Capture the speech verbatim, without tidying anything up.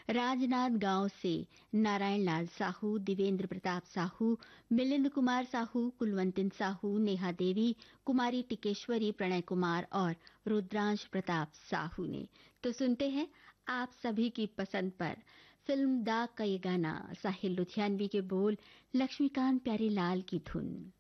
राजनांद गांव से नारायण लाल साहू, दिवेंद्र प्रताप साहू, मिलिंद कुमार साहू, कुलवंतिन साहू, नेहा देवी, कुमारी टिकेश्वरी, प्रणय कुमार और रुद्रांश प्रताप साहू ने। तो सुनते हैं आप सभी की पसंद पर फिल्म दाग का ये गाना, साहिल लुधियानवी के बोल, लक्ष्मीकांत प्यारेलाल की धुन।